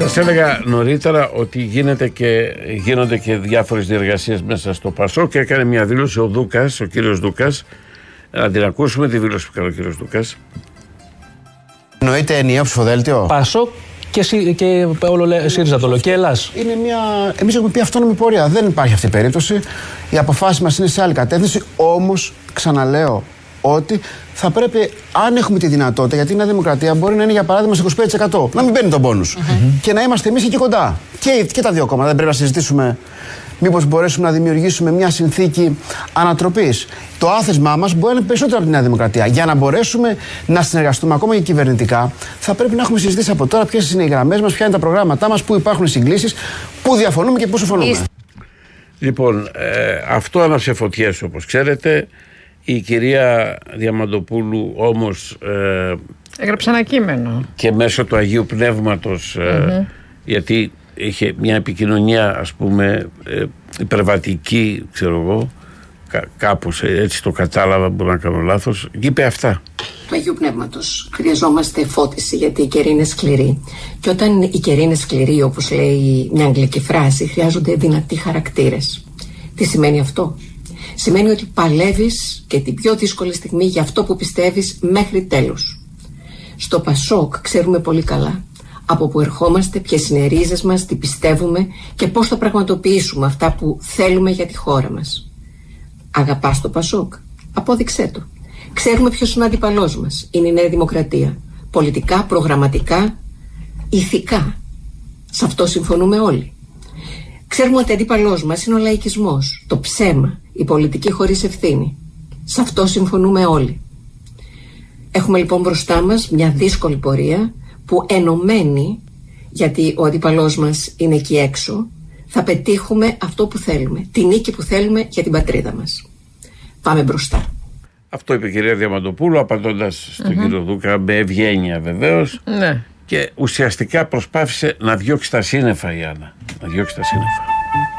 Σας έλεγα νωρίτερα ότι γίνονται και διάφορες διεργασίες μέσα στο ΠΑΣΟΚ και έκανε μια δήλωση ο κύριος Δούκας. Να την ακούσουμε τη δήλωση που έκανε ο κύριος Δούκας. Εννοείται ενιαίο ψηφοδέλτιο. ΠΑΣΟΚ και όλο ΣΥΡΙΖΑ το και Ελλάς. Εμείς έχουμε πει αυτόνομη πορεία. Δεν υπάρχει αυτή η περίπτωση. Οι αποφάσεις μας είναι σε άλλη κατεύθυνση. Όμως, ξαναλέω ότι θα πρέπει, αν έχουμε τη δυνατότητα, γιατί η Νέα Δημοκρατία μπορεί να είναι για παράδειγμα σε 25%, να μην παίρνει τον πόνους. Και να είμαστε εμείς εκεί κοντά. Και τα δύο κόμματα. Δεν πρέπει να συζητήσουμε μήπως μπορέσουμε να δημιουργήσουμε μια συνθήκη ανατροπής. Το άθεσμά μας μπορεί να είναι περισσότερο από τη Νέα Δημοκρατία. Για να μπορέσουμε να συνεργαστούμε ακόμα και κυβερνητικά, θα πρέπει να έχουμε συζητήσει από τώρα ποιες είναι οι γραμμές μας, ποια είναι τα προγράμματά μας, πού υπάρχουν συγκλήσεις, πού διαφωνούμε και πού συμφωνούμε. Λοιπόν, αυτό άναψε φωτιές όπως ξέρετε. Η κυρία Διαμαντοπούλου όμως έγραψε ένα κείμενο και μέσω του Αγίου Πνεύματος γιατί είχε μια επικοινωνία ας πούμε υπερβατική, ξέρω εγώ, κάπως έτσι το κατάλαβα, μπορεί να κάνω λάθος, είπε αυτά. Του Αγίου Πνεύματος χρειαζόμαστε φώτιση γιατί η καιρή είναι σκληρή και όταν η καιρή είναι σκληρή, όπως λέει μια αγγλική φράση, χρειάζονται δυνατοί χαρακτήρες. Τι σημαίνει αυτό? Σημαίνει ότι παλεύεις και την πιο δύσκολη στιγμή για αυτό που πιστεύεις μέχρι τέλους. Στο ΠΑΣΟΚ ξέρουμε πολύ καλά από που ερχόμαστε, ποιες είναι οι ρίζες μας, τι πιστεύουμε και πώς θα πραγματοποιήσουμε αυτά που θέλουμε για τη χώρα μας. Αγαπάς το ΠΑΣΟΚ? Απόδειξέ το. Ξέρουμε ποιος είναι ο αντίπαλός μας. Είναι η Νέα Δημοκρατία. Πολιτικά, προγραμματικά, ηθικά. Σε αυτό συμφωνούμε όλοι. Ξέρουμε ότι ο αντίπαλός μας είναι ο λαϊκισμός, το ψέμα, η πολιτική χωρίς ευθύνη. Σε αυτό συμφωνούμε όλοι. Έχουμε λοιπόν μπροστά μας μια δύσκολη πορεία που ενωμένοι, γιατί ο αντίπαλός μας είναι εκεί έξω, θα πετύχουμε αυτό που θέλουμε, τη νίκη που θέλουμε για την πατρίδα μας. Πάμε μπροστά. Αυτό είπε η κυρία Διαμαντοπούλου απαντώντας στον κύριο Δούκα με ευγένεια βεβαίως. Ναι. Και ουσιαστικά προσπάθησε να διώξει τα σύννεφα η Άννα. Να διώξει τα σύννεφα.